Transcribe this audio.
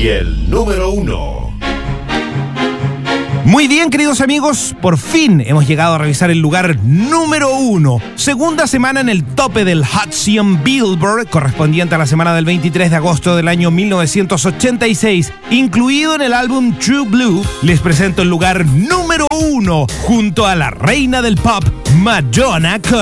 y el número 1. Muy bien, queridos amigos, por fin hemos llegado a revisar el lugar número 1. Segunda semana en el tope del Hot 100 Billboard, correspondiente a la semana del 23 de agosto del año 1986. Incluido en el álbum True Blue, les presento el lugar número 1, junto a la reina del pop, Madonna, con